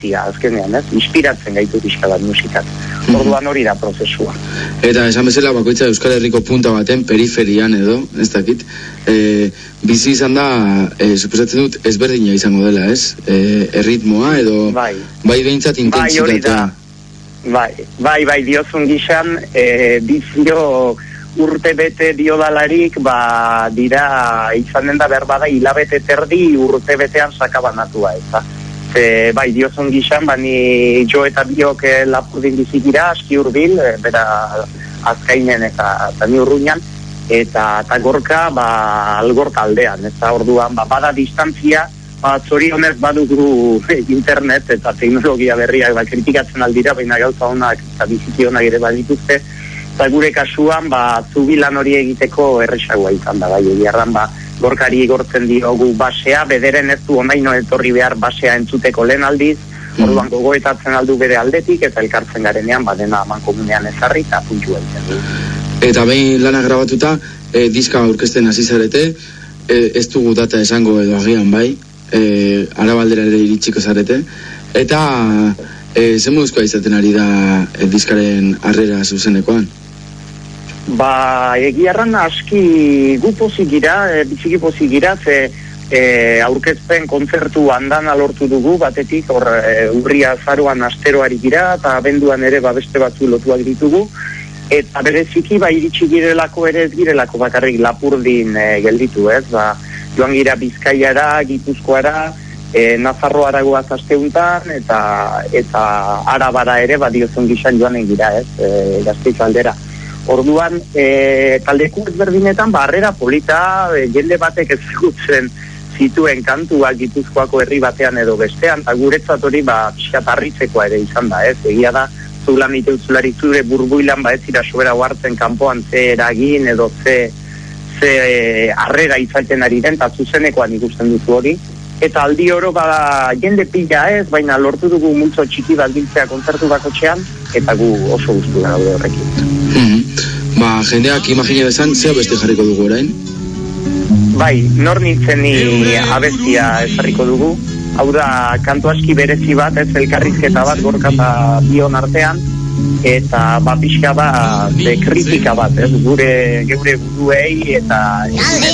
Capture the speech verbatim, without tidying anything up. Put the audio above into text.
azkenean, ez? Inspiratzen gaitu pixka bat musikak. Orduan hori da prozesua. Eta esan bezala bakoitza Euskal Herriko punta baten periferian edo, ez dakit, e, bizi izan da, e, suposatzen dut, ezberdina izango dela, ez? E, erritmoa edo, bai, bai behintzat intentsitatea. Bai, bai, bai, diozun gizan, e, bizio urte bete diodalarik, ba, dira, izanen da behar bada, hilabete terdi urte betean sakabanatua, ez? E, bai, diozun gizan, bani jo eta biok e, lapurdin bizigira, aski urbil, e, bera azkainen eta, eta ni urruñan, eta, eta gorka, ba, algorta aldean, eta orduan, ba, bada distantzia, ba, zorionez badugu internet eta teknologia berriak, ba, kritikatzen aldira, baina gauza honak eta biziki honak ere badituzte, eta gure kasuan, ba, zubilan hori egiteko erresagoa izan da, bai, egiarran, ba, gorkari igortzen diogu basea, bederen ez du onaino etorri behar basea entzuteko lehen aldiz, orduan gogoetatzen aldu bere aldetik, eta elkartzen garenean, badena aman komunean ezarri, eta puntua egiten du. Eta behin lana grabatuta, e, diska aurkezten hasi zarete, e, ez dugu data esango edo agian bai, e, Arabaldera ere iritsiko zarete, eta e, zen moduzkoa izaten ari da e, diskaren harrera zuzenekoan? Ba, egiarran aski gu pozik gira, e, biziki pozik gira, ze e, aurkezpen kontzertu handan alortu dugu, batetik, hor e, urria azaroan asteroari gira, eta abenduan ere ba, beste batzu lotuak ditugu, eta bereziki ba, iritsi girelako ere ez girelako bakarrik Lapurdin e, gelditu, ez, ba, joan gira Bizkaiara, Gipuzkoara, e, Nafarroara goaz asteuntan, eta, eta Arabara ere, ba, diozun gizan joanen gira, ez, e, Gasteiz aldera. Orduan, e, taldeku ezberdinetan, barrera polita, e, jende batek ezagutzen zituen kantuak Gipuzkoako herri batean edo bestean, eta guretzat hori, ba, pixkat harritzekoa ere izan da, ez? Egia da, zulan iteuzularik zure burbuilan, ba, ez zira sobera huartzen kanpoan ze eragin edo ze, ze e, harrera izaten ari den, eta zuzenekoan ikusten duzu hori. Eta aldi oro, ba, jende pila ez, baina lortu dugu multzo txiki bat biltzea kontzertu bakotxean, eta gu oso guztu da daude horrekin. Mm-hmm. Ba, jendeak imagine bezan, zea beste jarriko dugu orain? Bai, nor nintzen ni abestia ezarriko dugu. Hau da, kantu aski berezi bat, ez elkarrizketa bat, gorka eta bion artean, eta ba, pixka bat, de kritika bat, ez, gure, gure buruei, eta